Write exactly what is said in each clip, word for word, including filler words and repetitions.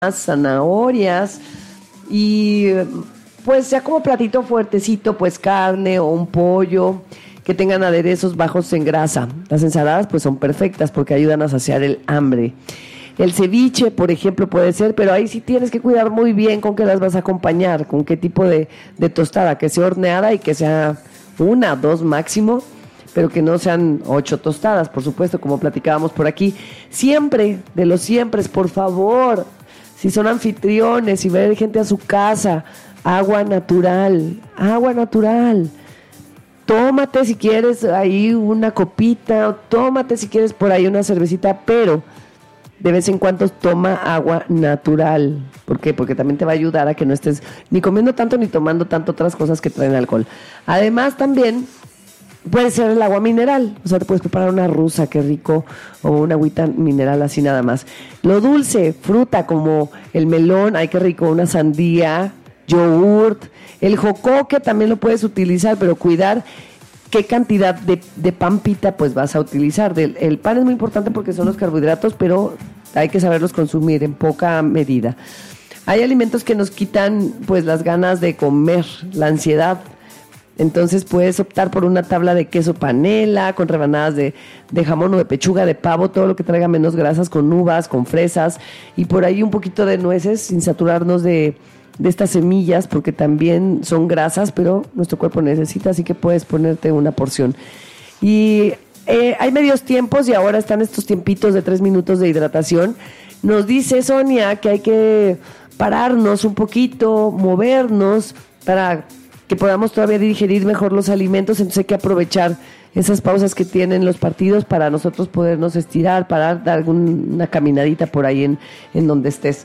zanahorias y pues ya como platito fuertecito, pues carne o un pollo que tengan aderezos bajos en grasa. Las ensaladas pues son perfectas porque ayudan a saciar el hambre. El ceviche, por ejemplo, puede ser, pero ahí sí tienes que cuidar muy bien con qué las vas a acompañar, con qué tipo de, de tostada, que sea horneada y que sea una, dos máximo, pero que no sean ocho tostadas, por supuesto, como platicábamos por aquí. Siempre, de los siempre, por favor, si son anfitriones, si va a ir gente a su casa, agua natural, agua natural. Tómate si quieres ahí una copita, o tómate si quieres por ahí una cervecita, pero de vez en cuando toma agua natural. ¿Por qué? Porque también te va a ayudar a que no estés ni comiendo tanto ni tomando tanto otras cosas que traen alcohol. Además también puede ser el agua mineral, o sea, te puedes preparar una rusa, qué rico, o una agüita mineral así nada más. Lo dulce, fruta como el melón, ay qué rico, una sandía, yogurt, el jocoque también lo puedes utilizar, pero cuidar qué cantidad de, de pan pita pues vas a utilizar. Del, el pan es muy importante porque son los carbohidratos, pero hay que saberlos consumir en poca medida. Hay alimentos que nos quitan pues las ganas de comer, la ansiedad. Entonces puedes optar por una tabla de queso panela, con rebanadas de, de jamón o de pechuga de pavo, todo lo que traiga menos grasas, con uvas, con fresas, y por ahí un poquito de nueces, sin saturarnos de, de estas semillas, porque también son grasas, pero nuestro cuerpo necesita, así que puedes ponerte una porción. Y eh, hay medios tiempos y ahora están estos tiempitos de tres minutos de hidratación. Nos dice Sonia que hay que pararnos un poquito, movernos para que podamos todavía digerir mejor los alimentos, entonces hay que aprovechar esas pausas que tienen los partidos para nosotros podernos estirar, parar, dar una caminadita por ahí en, en donde estés.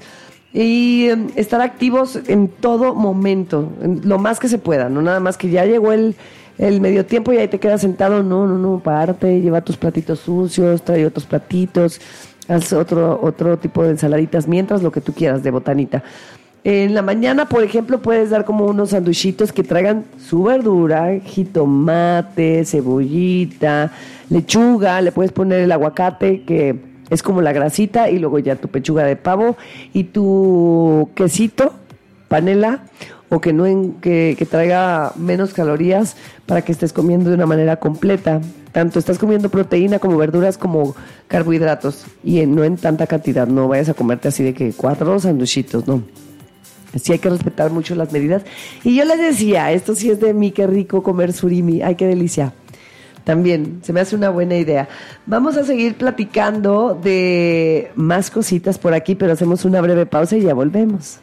Y um, estar activos en todo momento, en lo más que se pueda, no nada más que ya llegó el, el medio tiempo y ahí te quedas sentado, no, no, no, párate, lleva tus platitos sucios, trae otros platitos, haz otro, otro tipo de ensaladitas, mientras lo que tú quieras de botanita. En la mañana, por ejemplo, puedes dar como unos sanduichitos que traigan su verdura, jitomate, cebollita, lechuga, le puedes poner el aguacate, que es como la grasita, y luego ya tu pechuga de pavo y tu quesito, panela, o que, no en, que, que traiga menos calorías para que estés comiendo de una manera completa. Tanto estás comiendo proteína como verduras como carbohidratos, y en, no en tanta cantidad. No vayas a comerte así de que cuatro sanduichitos, no. Sí hay que respetar mucho las medidas. Y yo les decía, esto sí es de mí, qué rico comer surimi, ay qué delicia. También se me hace una buena idea. Vamos a seguir platicando de más cositas por aquí, pero hacemos una breve pausa y ya volvemos.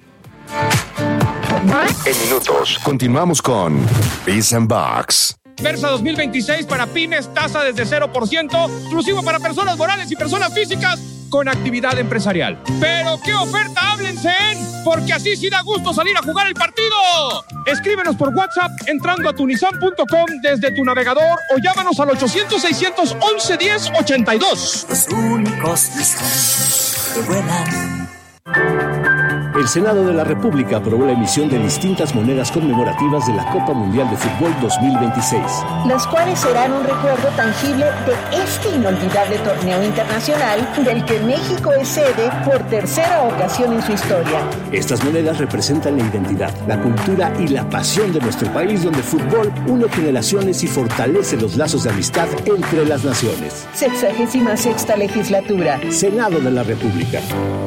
En minutos, continuamos con Biz and Box. Versa dos mil veintiséis para pymes, tasa desde cero por ciento, exclusivo para personas morales y personas físicas con actividad empresarial. ¡Pero qué oferta! ¡Háblense! Porque así sí da gusto salir a jugar el partido. Escríbenos por WhatsApp entrando a tunisan punto com desde tu navegador o llámanos al ochocientos, seiscientos once, diez, ochenta y dos. Los únicos Nissan que vuelan. El Senado de la República aprobó la emisión de distintas monedas conmemorativas de la Copa Mundial de Fútbol dos mil veintiséis. Las cuales serán un recuerdo tangible de este inolvidable torneo internacional del que México es sede por tercera ocasión en su historia. Estas monedas representan la identidad, la cultura y la pasión de nuestro país, donde el fútbol une generaciones y fortalece los lazos de amistad entre las naciones. Sexagésima sexta legislatura. Senado de la República.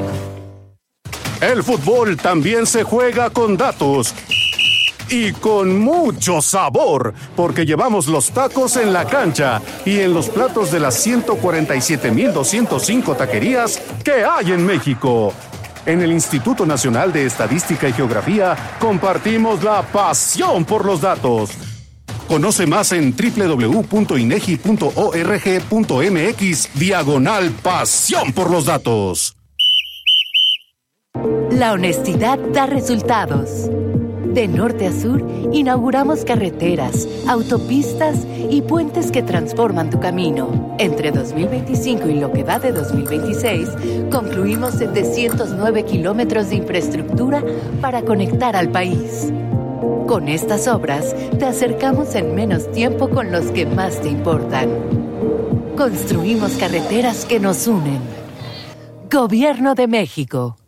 El fútbol también se juega con datos y con mucho sabor, porque llevamos los tacos en la cancha y en los platos de las ciento cuarenta y siete mil doscientos cinco taquerías que hay en México. En el Instituto Nacional de Estadística y Geografía compartimos la pasión por los datos. Conoce más en doble u doble u doble u punto inegi punto org punto mx diagonal pasión por los datos. La honestidad da resultados. De norte a sur, inauguramos carreteras, autopistas y puentes que transforman tu camino. Entre dos mil veinticinco y lo que va de dos mil veintiséis, concluimos setecientos nueve kilómetros de infraestructura para conectar al país. Con estas obras, te acercamos en menos tiempo con los que más te importan. Construimos carreteras que nos unen. Gobierno de México.